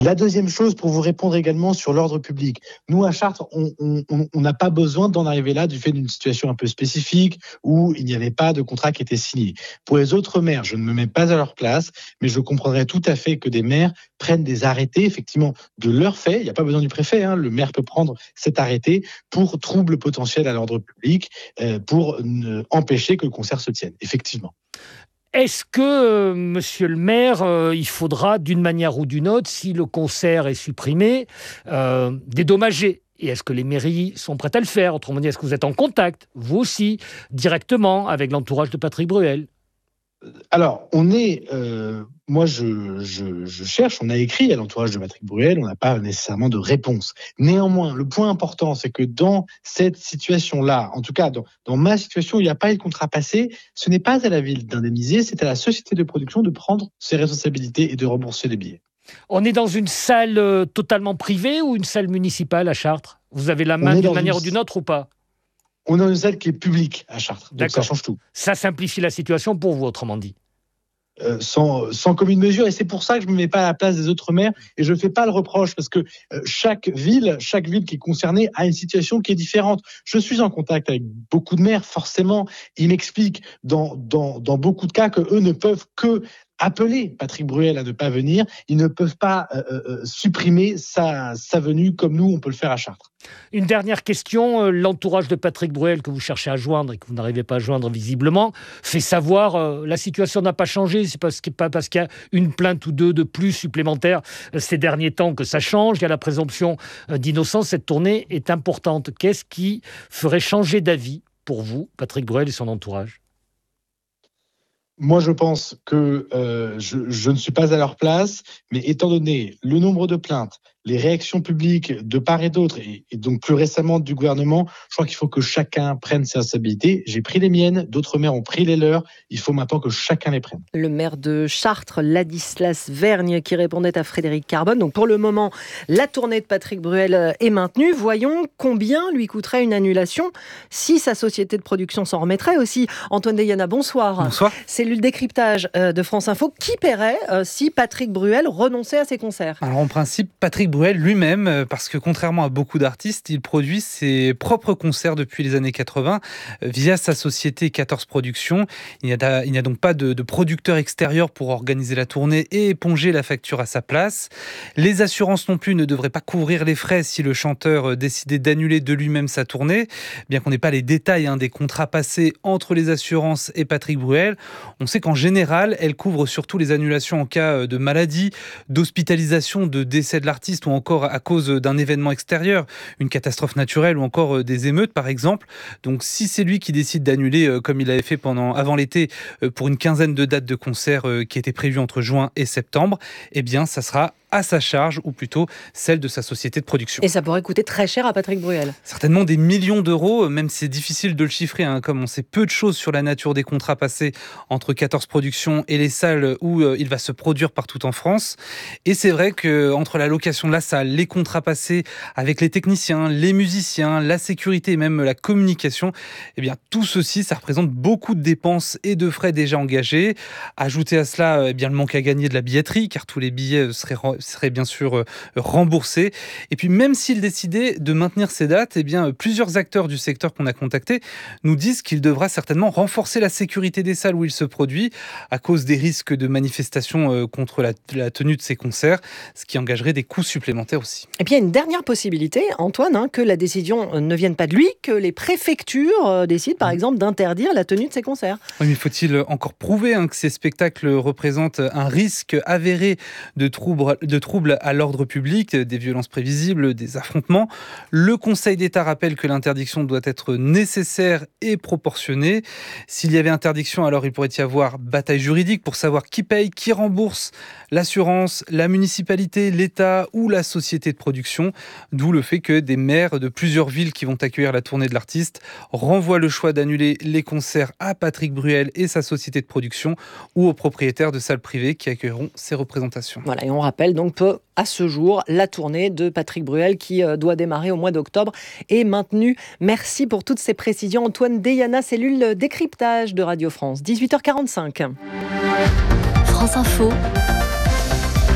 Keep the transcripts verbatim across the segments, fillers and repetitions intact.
La deuxième chose, pour vous répondre également sur l'ordre public, nous à Chartres, on n'a pas besoin d'en arriver là du fait d'une situation un peu spécifique où il n'y avait pas de contrat qui était signé. Pour les autres maires, je ne me mets pas à leur place, mais je comprendrais tout à fait que des maires prennent des arrêtés, effectivement, de leur fait. Il n'y a pas besoin du préfet, hein, le maire peut prendre cet arrêté pour trouble potentiel à l'ordre public, euh, pour euh, empêcher que le concert se tienne, effectivement. Est-ce que, euh, monsieur le maire, euh, il faudra, d'une manière ou d'une autre, si le concert est supprimé, euh, dédommager ? Et est-ce que les mairies sont prêtes à le faire ? Autrement dit, est-ce que vous êtes en contact, vous aussi, directement, avec l'entourage de Patrick Bruel ? Alors, on est, euh, moi je, je, je cherche, on a écrit à l'entourage de Patrick Bruel, on n'a pas nécessairement de réponse. Néanmoins, le point important, c'est que dans cette situation-là, en tout cas dans, dans ma situation, il n'y a pas eu de contrat passé, ce n'est pas à la ville d'indemniser, c'est à la société de production de prendre ses responsabilités et de rembourser les billets. On est dans une salle euh, totalement privée ou une salle municipale à Chartres ? Vous avez la main d'une manière une... ou d'une autre ou pas ? On a une salle qui est publique à Chartres, donc D'accord. Ça change tout. Ça simplifie la situation pour vous, autrement dit. Euh, sans, sans commune mesure, et c'est pour ça que je ne me mets pas à la place des autres maires, et je ne fais pas le reproche, parce que euh, chaque ville, chaque ville qui est concernée a une situation qui est différente. Je suis en contact avec beaucoup de maires, forcément, ils m'expliquent dans, dans, dans beaucoup de cas qu'eux ne peuvent que appeler Patrick Bruel à ne pas venir, ils ne peuvent pas euh, euh, supprimer sa, sa venue comme nous, on peut le faire à Chartres. Une dernière question, l'entourage de Patrick Bruel que vous cherchez à joindre et que vous n'arrivez pas à joindre visiblement, fait savoir euh, la situation n'a pas changé, c'est parce, pas parce qu'il y a une plainte ou deux de plus supplémentaires euh, ces derniers temps que ça change, il y a la présomption euh, d'innocence, cette tournée est importante. Qu'est-ce qui ferait changer d'avis pour vous, Patrick Bruel et son entourage ? Moi, je pense que euh, je, je ne suis pas à leur place, mais étant donné le nombre de plaintes, les réactions publiques de part et d'autre, et, et donc plus récemment du gouvernement, je crois qu'il faut que chacun prenne ses responsabilités. J'ai pris les miennes, d'autres maires ont pris les leurs. Il faut maintenant que chacun les prenne. Le maire de Chartres, Ladislas Vergne, qui répondait à Frédéric Carbone. Donc pour le moment, la tournée de Patrick Bruel est maintenue. Voyons combien lui coûterait une annulation si sa société de production s'en remettrait aussi. Antoine Deyana, bonsoir. Bonsoir. Cellule décryptage de France Info. Qui paierait si Patrick Bruel renonçait à ses concerts ? Alors en principe, Patrick Bruel lui-même, parce que contrairement à beaucoup d'artistes, il produit ses propres concerts depuis les années quatre-vingts via sa société quatorze Productions. Il n'y a, il n'y a donc pas de, de producteur extérieur pour organiser la tournée et éponger la facture à sa place. Les assurances non plus ne devraient pas couvrir les frais si le chanteur décidait d'annuler de lui-même sa tournée. Bien qu'on n'ait pas les détails hein, des contrats passés entre les assurances et Patrick Bruel, on sait qu'en général, elles couvrent surtout les annulations en cas de maladie, d'hospitalisation, de décès de l'artiste ou encore à cause d'un événement extérieur, une catastrophe naturelle ou encore des émeutes par exemple. Donc si c'est lui qui décide d'annuler comme il l'avait fait pendant, avant l'été pour une quinzaine de dates de concerts qui étaient prévues entre juin et septembre, eh bien ça sera à sa charge, ou plutôt celle de sa société de production. Et ça pourrait coûter très cher à Patrick Bruel. Certainement des millions d'euros, même si c'est difficile de le chiffrer, hein, comme on sait peu de choses sur la nature des contrats passés entre quatorze Productions et les salles où euh, il va se produire partout en France. Et c'est vrai qu'entre la location de la salle, les contrats passés avec les techniciens, les musiciens, la sécurité et même la communication, eh bien tout ceci, ça représente beaucoup de dépenses et de frais déjà engagés. Ajoutez à cela eh bien, le manque à gagner de la billetterie, car tous les billets seraient serait bien sûr euh, remboursé. Et puis même s'il décidait de maintenir ces dates, eh bien, plusieurs acteurs du secteur qu'on a contactés nous disent qu'il devra certainement renforcer la sécurité des salles où il se produit à cause des risques de manifestations euh, contre la, la tenue de ces concerts, ce qui engagerait des coûts supplémentaires aussi. Et puis il y a une dernière possibilité, Antoine, hein, que la décision ne vienne pas de lui, que les préfectures euh, décident par exemple d'interdire la tenue de ces concerts. Oui, mais faut-il encore prouver hein, que ces spectacles représentent un risque avéré de troubles de troubles à l'ordre public, des violences prévisibles, des affrontements. Le Conseil d'État rappelle que l'interdiction doit être nécessaire et proportionnée. S'il y avait interdiction, alors il pourrait y avoir bataille juridique pour savoir qui paye, qui rembourse, l'assurance, la municipalité, l'État ou la société de production. D'où le fait que des maires de plusieurs villes qui vont accueillir la tournée de l'artiste renvoient le choix d'annuler les concerts à Patrick Bruel et sa société de production ou aux propriétaires de salles privées qui accueilleront ces représentations. Voilà, et on rappelle donc peu à ce jour la tournée de Patrick Bruel qui euh, doit démarrer au mois d'octobre est maintenue. Merci pour toutes ces précisions. Antoine Deyana, cellule décryptage de Radio France. dix-huit heures quarante-cinq. France Info.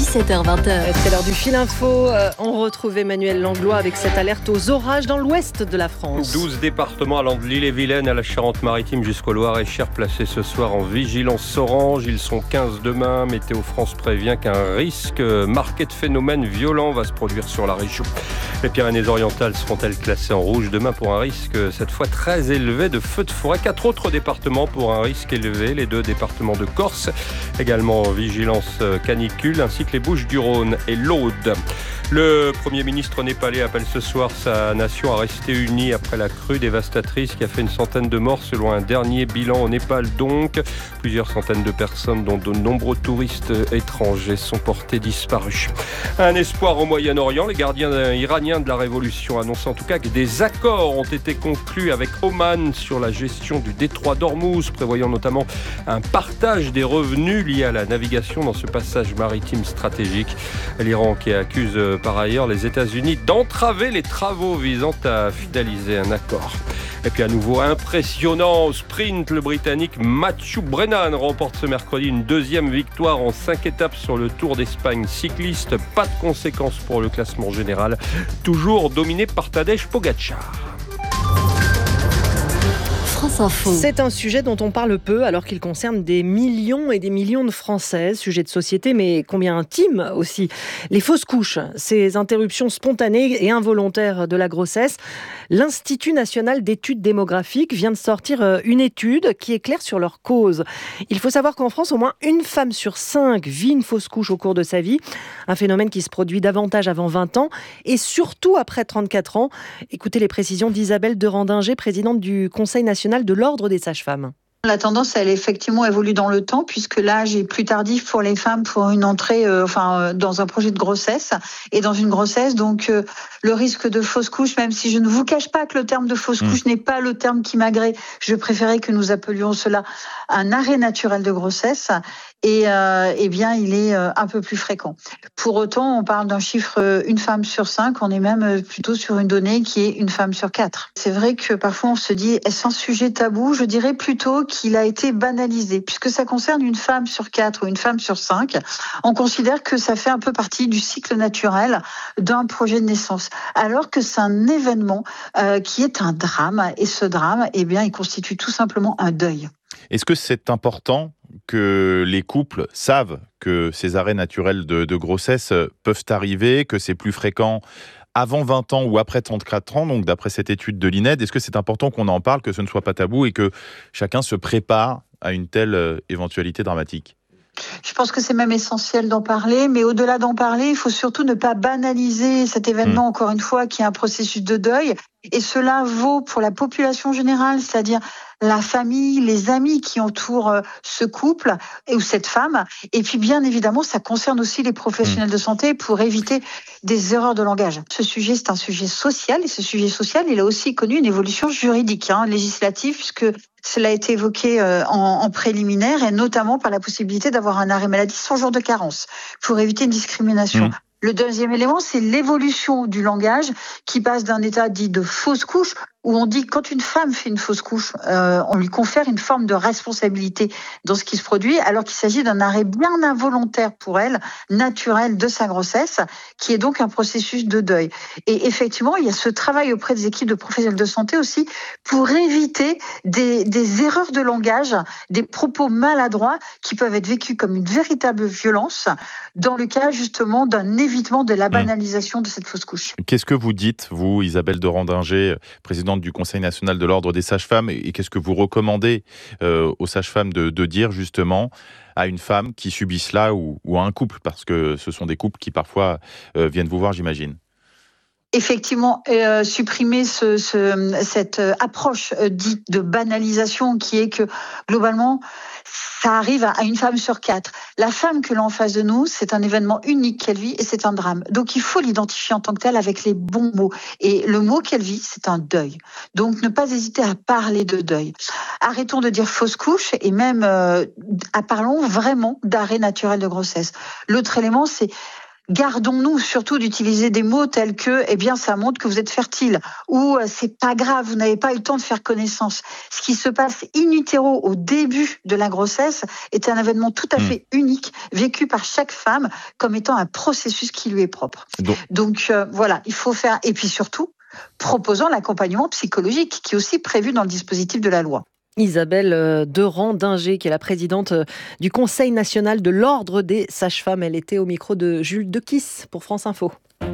dix-sept heures vingt. C'est l'heure du fil info. Euh, on retrouve Emmanuel Langlois avec cette alerte aux orages dans l'ouest de la France. douze départements allant de l'Ille-et-Vilaine à la Charente-Maritime jusqu'au Loir-et-Cher placés ce soir en vigilance orange. Ils sont quinze demain. Météo France prévient qu'un risque marqué de phénomènes violents va se produire sur la région. Les Pyrénées-Orientales seront-elles classées en rouge demain pour un risque cette fois très élevé de feux de forêt. Quatre autres départements pour un risque élevé. Les deux départements de Corse, également en vigilance canicule, ainsi que les Bouches-du-Rhône et l'Aude. Le Premier ministre népalais appelle ce soir sa nation à rester unie après la crue dévastatrice qui a fait une centaine de morts selon un dernier bilan au Népal. Donc, plusieurs centaines de personnes, dont de nombreux touristes étrangers, sont portés disparus. Un espoir au Moyen-Orient. Les gardiens iraniens de la révolution annoncent en tout cas que des accords ont été conclus avec Oman sur la gestion du détroit d'Ormuz, prévoyant notamment un partage des revenus liés à la navigation dans ce passage maritime stratégique. L'Iran qui accuse par ailleurs les États-Unis d'entraver les travaux visant à finaliser un accord. Et puis à nouveau impressionnant au sprint, le Britannique Matthew Brennan remporte ce mercredi une deuxième victoire en cinq étapes sur le Tour d'Espagne cycliste. Pas de conséquences pour le classement général, toujours dominé par Tadej Pogačar. C'est un sujet dont on parle peu alors qu'il concerne des millions et des millions de Françaises. Sujet de société mais combien intime aussi. Les fausses couches, ces interruptions spontanées et involontaires de la grossesse. L'Institut national d'études démographiques vient de sortir une étude qui éclaire sur leurs causes. Il faut savoir qu'en France, au moins une femme sur cinq vit une fausse couche au cours de sa vie. Un phénomène qui se produit davantage avant vingt ans et surtout après trente-quatre ans. Écoutez les précisions d'Isabelle de Randinger, présidente du Conseil national de l'Ordre des sages-femmes. La tendance, elle effectivement évolue dans le temps, puisque l'âge est plus tardif pour les femmes pour une entrée, euh, enfin, euh, dans un projet de grossesse et dans une grossesse. Donc, euh, le risque de fausse couche, même si je ne vous cache pas que le terme de fausse couche mmh. n'est pas le terme qui m'agrée, je préférais que nous appelions cela un arrêt naturel de grossesse. Et euh, eh bien, il est euh, un peu plus fréquent. Pour autant, on parle d'un chiffre euh, une femme sur cinq. On est même euh, plutôt sur une donnée qui est une femme sur quatre. C'est vrai que parfois on se dit est-ce un sujet tabou ? Je dirais plutôt qu'il a été banalisé, puisque ça concerne une femme sur quatre ou une femme sur cinq. On considère que ça fait un peu partie du cycle naturel d'un projet de naissance, alors que c'est un événement euh, qui est un drame. Et ce drame, eh bien, il constitue tout simplement un deuil. Est-ce que c'est important que les couples savent que ces arrêts naturels de, de grossesse peuvent arriver, que c'est plus fréquent avant vingt ans ou après trente-quatre ans, donc d'après cette étude de l'I N E D, est-ce que c'est important qu'on en parle, que ce ne soit pas tabou et que chacun se prépare à une telle euh, éventualité dramatique ? Je pense que c'est même essentiel d'en parler, mais au-delà d'en parler, il faut surtout ne pas banaliser cet événement, mmh. encore une fois, qui est un processus de deuil. Et cela vaut pour la population générale, c'est-à-dire la famille, les amis qui entourent ce couple et ou cette femme. Et puis, bien évidemment, ça concerne aussi les professionnels mmh. de santé pour éviter des erreurs de langage. Ce sujet, c'est un sujet social, et ce sujet social, il a aussi connu une évolution juridique, hein, législative, puisque cela a été évoqué euh, en, en préliminaire, et notamment par la possibilité d'avoir un arrêt maladie sans jour de carence, pour éviter une discrimination. Mmh. Le deuxième élément, c'est l'évolution du langage qui passe d'un état dit de fausse couche, où on dit que quand une femme fait une fausse couche, euh, on lui confère une forme de responsabilité dans ce qui se produit, alors qu'il s'agit d'un arrêt bien involontaire pour elle, naturel de sa grossesse, qui est donc un processus de deuil. Et effectivement, il y a ce travail auprès des équipes de professionnels de santé aussi pour éviter des, des erreurs de langage, des propos maladroits qui peuvent être vécus comme une véritable violence dans le cas justement d'un évitement de la banalisation de cette fausse couche. Qu'est-ce que vous dites, vous, Isabelle de Randinger, présidente du Conseil national de l'Ordre des sages-femmes, et qu'est-ce que vous recommandez euh, aux sages-femmes de, de dire justement à une femme qui subit cela ou, ou à un couple, parce que ce sont des couples qui parfois euh, viennent vous voir, j'imagine. Effectivement, euh, supprimer ce, ce, cette approche euh, dite de banalisation qui est que globalement, ça arrive à une femme sur quatre. La femme que l'on a en face de nous, c'est un événement unique qu'elle vit et c'est un drame. Donc il faut l'identifier en tant que tel avec les bons mots. Et le mot qu'elle vit, c'est un deuil. Donc ne pas hésiter à parler de deuil. Arrêtons de dire fausse couche et même euh, parlons vraiment d'arrêt naturel de grossesse. L'autre élément, c'est gardons-nous surtout d'utiliser des mots tels que, eh bien, ça montre que vous êtes fertile, ou euh, c'est pas grave, vous n'avez pas eu le temps de faire connaissance. Ce qui se passe in utero au début de la grossesse est un événement tout à mmh. fait unique, vécu par chaque femme comme étant un processus qui lui est propre. Donc, Donc euh, voilà, il faut faire, et puis surtout, proposant l'accompagnement psychologique qui est aussi prévu dans le dispositif de la loi. Isabelle Derand-Dinger, qui est la présidente du Conseil national de l'Ordre des sages-femmes. Elle était au micro de Jules Dequisse pour France Info.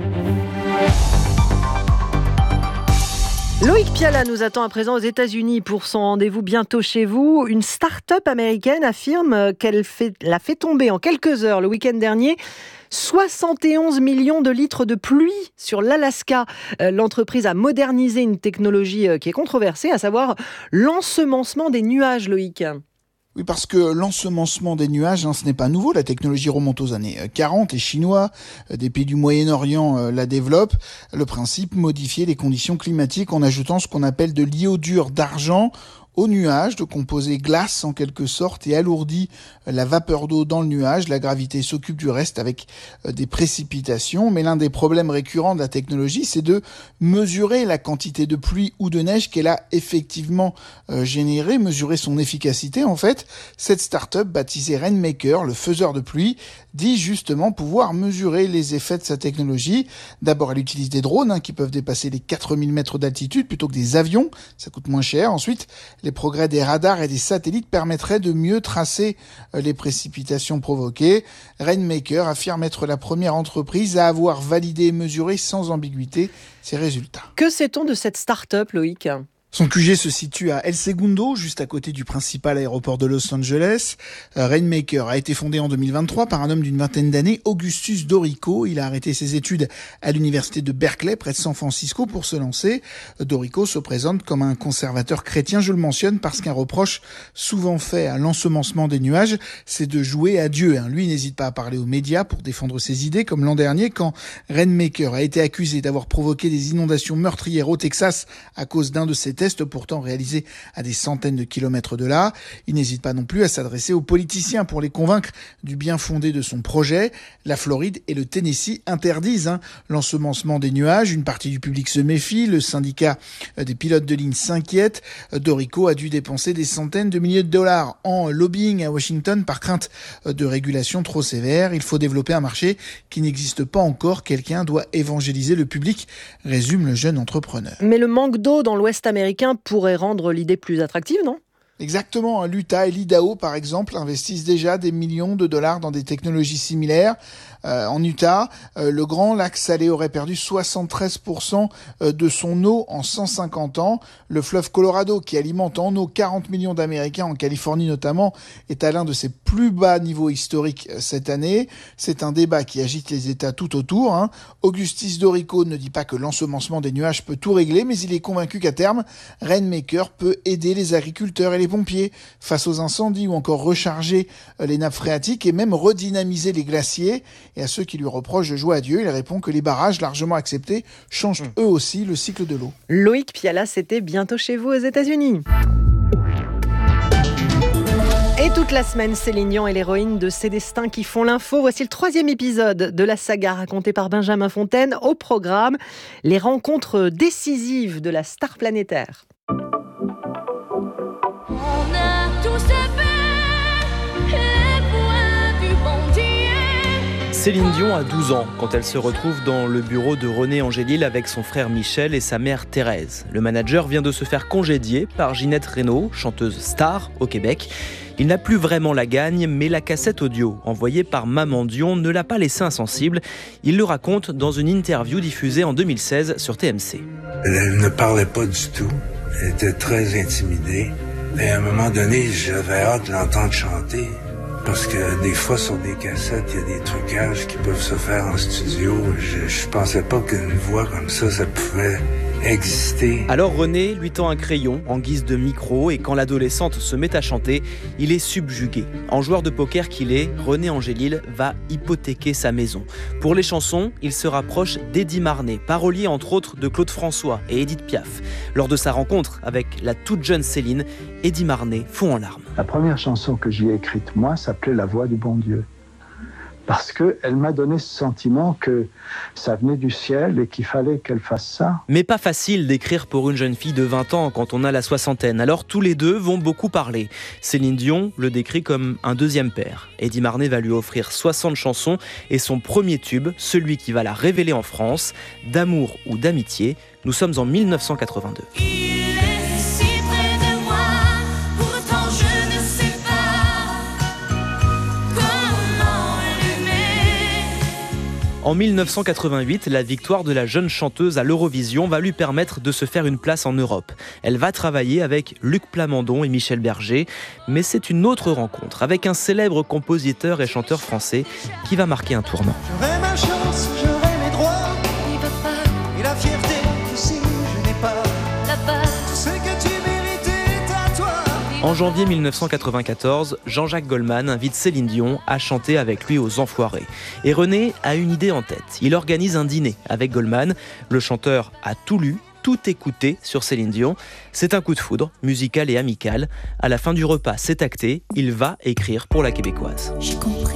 Loïc Piala nous attend à présent aux États-Unis pour son rendez-vous bientôt chez vous. Une start-up américaine affirme qu'elle fait, l'a fait tomber en quelques heures le week-end dernier soixante et onze millions de litres de pluie sur l'Alaska. L'entreprise a modernisé une technologie qui est controversée, à savoir l'ensemencement des nuages, Loïc. Oui, parce que l'ensemencement des nuages, hein, ce n'est pas nouveau. La technologie remonte aux années quarante. Les Chinois, des pays du Moyen-Orient euh, la développent. Le principe, modifier les conditions climatiques en ajoutant ce qu'on appelle de l'iodure d'argent au nuage, de composer glace en quelque sorte et alourdit la vapeur d'eau dans le nuage. La gravité s'occupe du reste avec des précipitations. Mais l'un des problèmes récurrents de la technologie, c'est de mesurer la quantité de pluie ou de neige qu'elle a effectivement euh, générée, mesurer son efficacité. En fait, cette start-up baptisée Rainmaker, le faiseur de pluie, dit justement pouvoir mesurer les effets de sa technologie. D'abord, elle utilise des drones hein, qui peuvent dépasser les quatre mille mètres d'altitude plutôt que des avions. Ça coûte moins cher. Ensuite, les progrès des radars et des satellites permettraient de mieux tracer les précipitations provoquées. Rainmaker affirme être la première entreprise à avoir validé et mesuré sans ambiguïté ces résultats. Que sait-on de cette start-up, Loïc ? Son Q G se situe à El Segundo, juste à côté du principal aéroport de Los Angeles. Rainmaker a été fondé en deux mille vingt-trois par un homme d'une vingtaine d'années, Augustus Dorico. Il a arrêté ses études à l'université de Berkeley, près de San Francisco, pour se lancer. Dorico se présente comme un conservateur chrétien, je le mentionne, parce qu'un reproche souvent fait à l'ensemencement des nuages, c'est de jouer à Dieu. Lui n'hésite pas à parler aux médias pour défendre ses idées, comme l'an dernier, quand Rainmaker a été accusé d'avoir provoqué des inondations meurtrières au Texas à cause d'un de ses tests, pourtant réalisé à des centaines de kilomètres de là. Il n'hésite pas non plus à s'adresser aux politiciens pour les convaincre du bien fondé de son projet. La Floride et le Tennessee interdisent hein, l'ensemencement des nuages. Une partie du public se méfie. Le syndicat des pilotes de ligne s'inquiète. Dorico a dû dépenser des centaines de milliers de dollars en lobbying à Washington par crainte de régulation trop sévère. Il faut développer un marché qui n'existe pas encore. Quelqu'un doit évangéliser le public, résume le jeune entrepreneur. Mais le manque d'eau dans l'Ouest américain pourrait rendre l'idée plus attractive, non ? Exactement. L'Utah et l'Idaho, par exemple, investissent déjà des millions de dollars dans des technologies similaires. Euh, en Utah, euh, le Grand Lac Salé aurait perdu soixante-treize pour cent de son eau en cent cinquante ans. Le fleuve Colorado, qui alimente en eau quarante millions d'Américains, en Californie notamment, est à l'un de ses plus bas niveaux historiques cette année. C'est un débat qui agite les États tout autour. Hein. Augustus Dorico ne dit pas que l'ensemencement des nuages peut tout régler, mais il est convaincu qu'à terme, Rainmaker peut aider les agriculteurs et les pompiers face aux incendies ou encore recharger les nappes phréatiques et même redynamiser les glaciers. Et à ceux qui lui reprochent de jouer à Dieu, il répond que les barrages largement acceptés changent mmh. eux aussi le cycle de l'eau. Loïc Piala, c'était bientôt chez vous aux États-Unis. Et toute la semaine, Céline Dion est l'héroïne de Ces destins qui font l'info. Voici le troisième épisode de la saga racontée par Benjamin Fontaine. Au programme, les rencontres décisives de la star planétaire. Céline Dion a douze ans quand elle se retrouve dans le bureau de René Angélil avec son frère Michel et sa mère Thérèse. Le manager vient de se faire congédier par Ginette Renaud, chanteuse star au Québec. Il n'a plus vraiment la gagne, mais la cassette audio envoyée par Maman Dion ne l'a pas laissé insensible. Il le raconte dans une interview diffusée en deux mille seize sur T M C. Elle ne parlait pas du tout. Elle était très intimidée. Et à un moment donné, j'avais hâte de l'entendre chanter. Parce que des fois, sur des cassettes, il y a des trucages qui peuvent se faire en studio. Je, je pensais pas qu'une voix comme ça, ça pouvait exister. Alors René lui tend un crayon en guise de micro et quand l'adolescente se met à chanter, il est subjugué. En joueur de poker qu'il est, René Angélil va hypothéquer sa maison. Pour les chansons, il se rapproche d'Eddie Marnet, parolier entre autres de Claude François et Édith Piaf. Lors de sa rencontre avec la toute jeune Céline, Eddie Marnet fond en larmes. La première chanson que j'ai écrite, moi, s'appelait La Voix du bon Dieu. parce qu'elle m'a donné ce sentiment que ça venait du ciel et qu'il fallait qu'elle fasse ça. Mais pas facile d'écrire pour une jeune fille de vingt ans quand on a la soixantaine. Alors tous les deux vont beaucoup parler. Céline Dion le décrit comme un deuxième père. Eddie Marnet va lui offrir soixante chansons et son premier tube, celui qui va la révéler en France, D'amour ou d'amitié. Nous sommes en mille neuf cent quatre-vingt-deux. En mille neuf cent quatre-vingt-huit, la victoire de la jeune chanteuse à l'Eurovision va lui permettre de se faire une place en Europe. Elle va travailler avec Luc Plamondon et Michel Berger, mais c'est une autre rencontre avec un célèbre compositeur et chanteur français qui va marquer un tournant. J'aurai ma chance, j'aurai mes droits, et papa, et la fierté que si je n'ai pas là-bas, tout ce que tu mérites est à toi. En janvier mille neuf cent quatre-vingt-quatorze, Jean-Jacques Goldman invite Céline Dion à chanter avec lui aux Enfoirés. Et René a une idée en tête. Il organise un dîner avec Goldman. Le chanteur a tout lu, tout écouté sur Céline Dion. C'est un coup de foudre, musical et amical. À la fin du repas, c'est acté. Il va écrire pour la Québécoise. J'ai compris.